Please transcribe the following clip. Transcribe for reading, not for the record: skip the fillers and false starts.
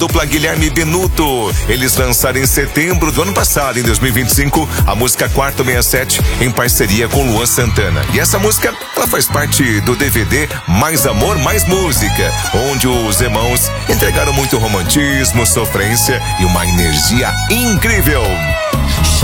Dupla Guilherme Benuto. Eles lançaram em setembro do ano passado, em 2025, a música Quarto 67, em parceria com Luan Santana. E essa música, ela faz parte do DVD Mais Amor, Mais Música, onde os irmãos entregaram muito romantismo, sofrência e uma energia incrível.